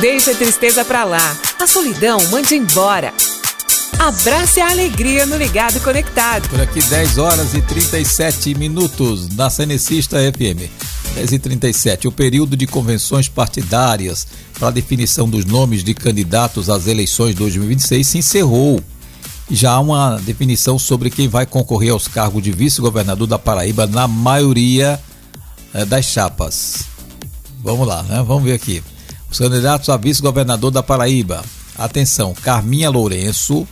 Deixe a tristeza pra lá. A solidão mande embora. Abrace a alegria no Ligado Conectado. Por aqui 10 horas e 37 minutos na Cenecista FM. 10h37. O período de convenções partidárias para a definição dos nomes de candidatos às eleições de 2026 se encerrou. E já há uma definição sobre quem vai concorrer aos cargos de vice-governador da Paraíba na maioria das chapas. Vamos lá, né? Vamos ver aqui. Os candidatos a vice-governador da Paraíba. Atenção: Carminha Lourenço,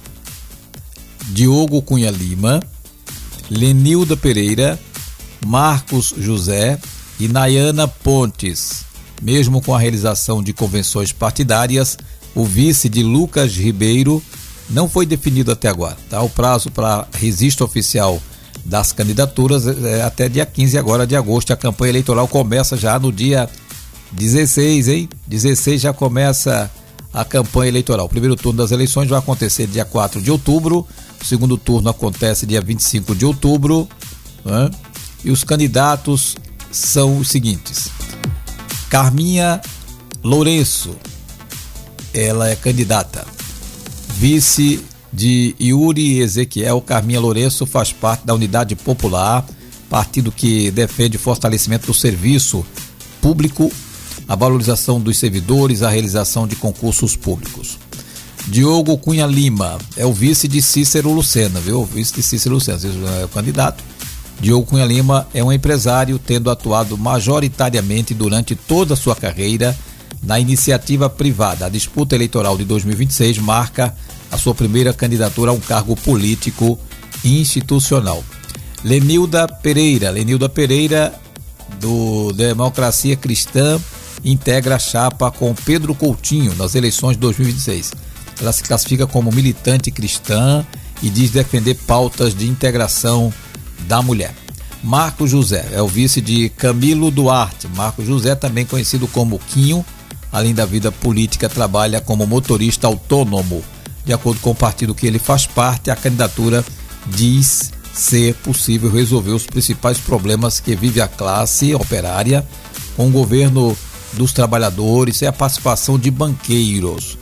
Diogo Cunha Lima, Lenilda Pereira, Marcos José e Nayana Pontes. Mesmo com a realização de convenções partidárias, o vice de Lucas Ribeiro não foi definido até agora. Tá? O prazo para registro oficial das candidaturas é até dia 15 agora de agosto. A campanha eleitoral começa já no dia 16, hein? 16 já começa a campanha eleitoral. O primeiro turno das eleições vai acontecer dia 4 de outubro, o segundo turno acontece dia 25 de outubro, né? E os candidatos são os seguintes: Carminha Lourenço, ela é candidata. Vice de Yuri Ezequiel, Carminha Lourenço faz parte da Unidade Popular, partido que defende o fortalecimento do serviço público, a valorização dos servidores, a realização de concursos públicos. Diogo Cunha Lima é o vice de Cícero Lucena, viu? O vice de Cícero Lucena, é o candidato. Diogo Cunha Lima é um empresário, tendo atuado majoritariamente durante toda a sua carreira na iniciativa privada. A disputa eleitoral de 2026 marca a sua primeira candidatura a um cargo político institucional. Lenilda Pereira, do Democracia Cristã, integra a chapa com Pedro Coutinho nas eleições de 2026. Ela se classifica como militante cristã e diz defender pautas de integração da mulher. Marcos José é o vice de Camilo Duarte. Marcos José, também conhecido como Quinho, além da vida política, trabalha como motorista autônomo. De acordo com o partido que ele faz parte, a candidatura diz ser possível resolver os principais problemas que vive a classe operária com o governo dos trabalhadores e a participação de banqueiros.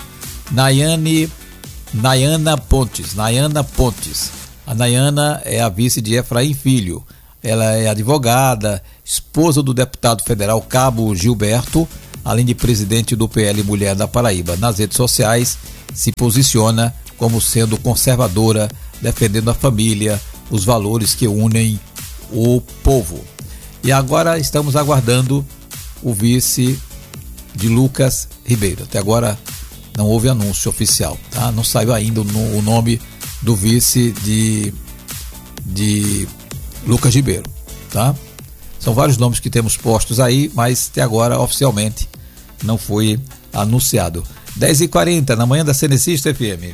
Nayana Pontes. A Nayana é a vice de Efraim Filho. Ela é advogada, esposa do deputado federal Cabo Gilberto, além de presidente do PL Mulher da Paraíba. Nas redes sociais se posiciona como sendo conservadora, defendendo a família, os valores que unem o povo. E agora estamos aguardando o vice de Lucas Ribeiro. Até agora não houve anúncio oficial, tá? Não saiu ainda o nome do vice de Lucas Ribeiro, tá? São vários nomes que temos postos aí, mas até agora oficialmente não foi anunciado. 10h40 na manhã da Cenecista FM.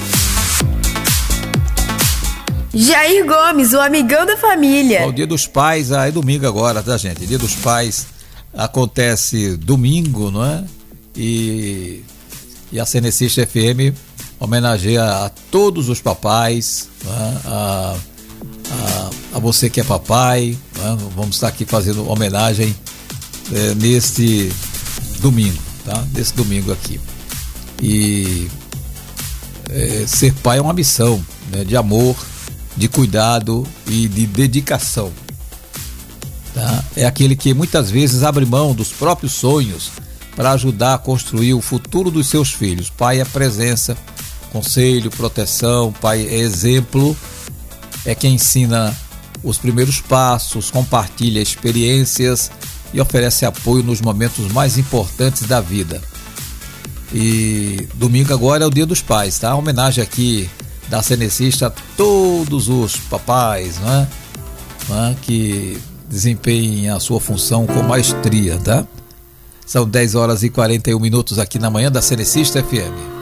Jair Gomes, o amigão da família. O Dia dos Pais é domingo agora, tá, gente? Dia dos Pais acontece domingo, não é? E a Cenecista FM homenageia a todos os papais, né? A você que é papai, né? Vamos estar aqui fazendo homenagem neste domingo, tá? Nesse domingo aqui. E ser pai é uma missão, né? De amor, de cuidado e de dedicação, tá? É aquele que muitas vezes abre mão dos próprios sonhos para ajudar a construir o futuro dos seus filhos. Pai é presença, conselho, proteção. Pai é exemplo, é quem ensina os primeiros passos, compartilha experiências e oferece apoio nos momentos mais importantes da vida. E domingo agora é o Dia dos Pais, tá? Homenagem aqui da Cenecista a todos os papais, né? Que desempenhem a sua função com maestria, tá? São 10h41 aqui na manhã da Cenecista FM.